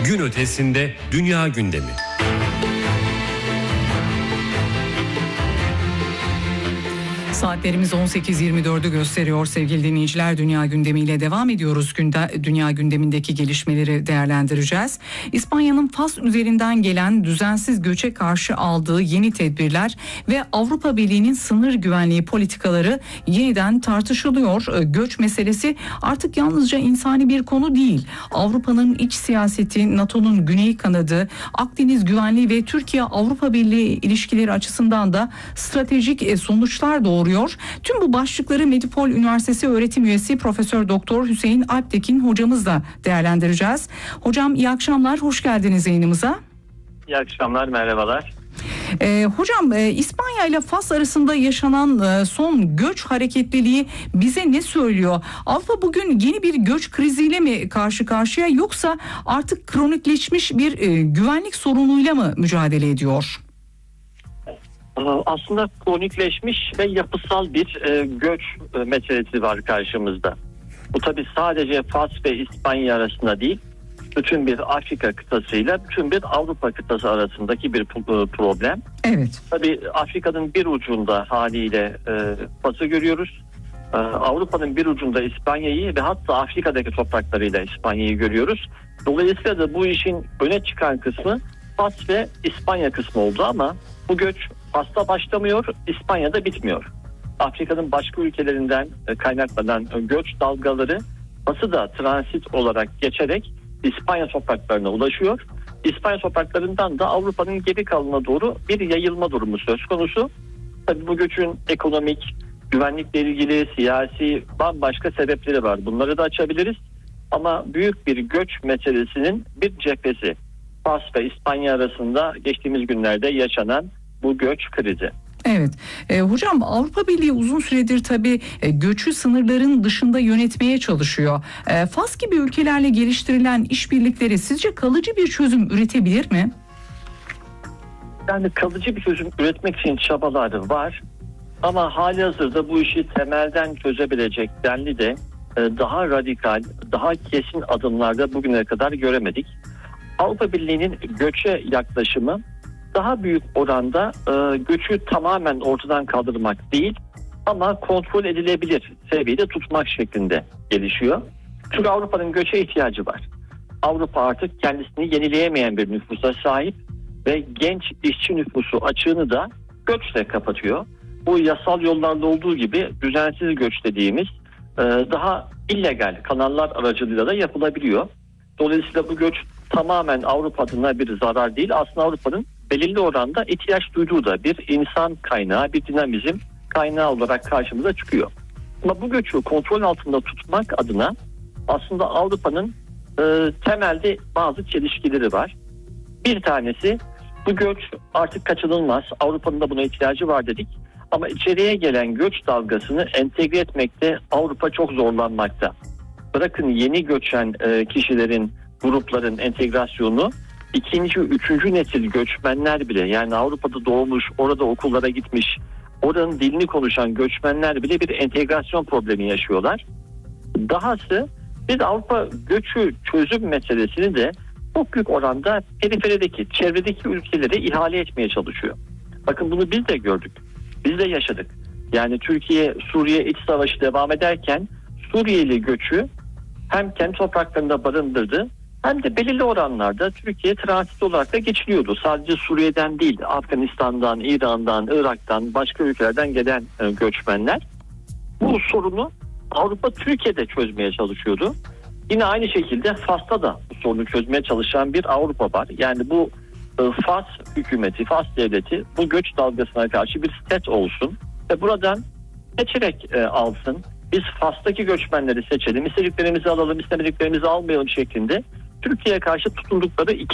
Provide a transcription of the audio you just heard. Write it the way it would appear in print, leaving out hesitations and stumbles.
Gün ötesinde dünya gündemi. Saatlerimiz 18.24'ü gösteriyor sevgili dinleyiciler. Dünya gündemiyle devam ediyoruz. Dünya gündemindeki gelişmeleri değerlendireceğiz. İspanya'nın Fas üzerinden gelen düzensiz göçe karşı aldığı yeni tedbirler ve Avrupa Birliği'nin sınır güvenliği politikaları yeniden tartışılıyor. Göç meselesi artık yalnızca insani bir konu değil. Avrupa'nın iç siyaseti, NATO'nun güney kanadı, Akdeniz güvenliği ve Türkiye-Avrupa Birliği ilişkileri açısından da stratejik sonuçlar doğuruyor. Tüm bu başlıkları Medipol Üniversitesi öğretim üyesi Profesör Doktor Hüseyin Alptekin hocamızla değerlendireceğiz. Hocam iyi akşamlar, hoş geldiniz yayınımıza. İyi akşamlar, merhabalar. Hocam İspanya ile Fas arasında yaşanan son göç hareketliliği bize ne söylüyor? Avrupa bugün yeni bir göç kriziyle mi karşı karşıya, yoksa artık kronikleşmiş bir güvenlik sorunuyla mı mücadele ediyor? Aslında kronikleşmiş ve yapısal bir göç meselesi var karşımızda. Bu tabii sadece Fas ve İspanya arasında değil, bütün bir Afrika kıtasıyla bütün bir Avrupa kıtası arasındaki bir problem. Evet. Tabii Afrika'nın bir ucunda haliyle Fas'ı görüyoruz. Avrupa'nın bir ucunda İspanya'yı ve hatta Afrika'daki topraklarıyla İspanya'yı görüyoruz. Dolayısıyla da bu işin öne çıkan kısmı Fas ve İspanya kısmı oldu, ama bu göç Fas'ta başlamıyor, İspanya'da bitmiyor. Afrika'nın başka ülkelerinden kaynaklanan göç dalgaları Fas'ı da transit olarak geçerek İspanya topraklarına ulaşıyor. İspanya topraklarından da Avrupa'nın geri kalanına doğru bir yayılma durumu söz konusu. Tabii bu göçün ekonomik, güvenlikle ilgili, siyasi bambaşka sebepleri var. Bunları da açabiliriz. Ama büyük bir göç meselesinin bir cephesi Fas ve İspanya arasında geçtiğimiz günlerde yaşanan bu göç krizi. Evet. Hocam Avrupa Birliği uzun süredir tabii göçü sınırların dışında yönetmeye çalışıyor. Fas gibi ülkelerle geliştirilen işbirlikleri sizce kalıcı bir çözüm üretebilir mi? Yani kalıcı bir çözüm üretmek için çabaları var. Ama halihazırda bu işi temelden çözebilecek denli de daha radikal, daha kesin adımlarda bugüne kadar göremedik. Avrupa Birliği'nin göçe yaklaşımı daha büyük oranda göçü tamamen ortadan kaldırmak değil, ama kontrol edilebilir seviyede tutmak şeklinde gelişiyor. Çünkü Avrupa'nın göçe ihtiyacı var. Avrupa artık kendisini yenileyemeyen bir nüfusa sahip ve genç işçi nüfusu açığını da göçle kapatıyor. Bu yasal yollarla olduğu gibi düzensiz göç dediğimiz daha illegal kanallar aracılığıyla da yapılabiliyor. Dolayısıyla bu göç tamamen Avrupa adına bir zarar değil. Aslında Avrupa'nın belirli oranda ihtiyaç duyduğu da bir insan kaynağı, bir dinamizm kaynağı olarak karşımıza çıkıyor. Ama bu göçü kontrol altında tutmak adına aslında Avrupa'nın temelde bazı çelişkileri var. Bir tanesi, bu göç artık kaçınılmaz. Avrupa'nın da buna ihtiyacı var dedik. Ama içeriye gelen göç dalgasını entegre etmekte Avrupa çok zorlanmakta. Bırakın yeni göçen kişilerin, grupların entegrasyonu, ikinci, üçüncü nesil göçmenler bile, yani Avrupa'da doğmuş, orada okullara gitmiş, oranın dilini konuşan göçmenler bile bir entegrasyon problemi yaşıyorlar. Dahası biz Avrupa göçü çözüm meselesini de çok büyük oranda periferideki, çevredeki ülkelere ihale etmeye çalışıyor. Bakın bunu biz de gördük, biz de yaşadık. Yani Türkiye, Suriye iç savaşı devam ederken Suriyeli göçü hem kendi topraklarında barındırdı, hem de belirli oranlarda Türkiye transit olarak da geçiliyordu. Sadece Suriye'den değil, Afganistan'dan, İran'dan, Irak'tan, başka ülkelerden gelen göçmenler. Bu sorunu Avrupa Türkiye'de çözmeye çalışıyordu. Yine aynı şekilde Fas'ta da bu sorunu çözmeye çalışan bir Avrupa var. Yani bu Fas hükümeti, Fas devleti bu göç dalgasına karşı bir set olsun ve buradan seçerek alsın. Biz Fas'taki göçmenleri seçelim, istediklerimizi alalım, istemediklerimizi almayalım şeklinde Türkiye'ye karşı tutundukları iki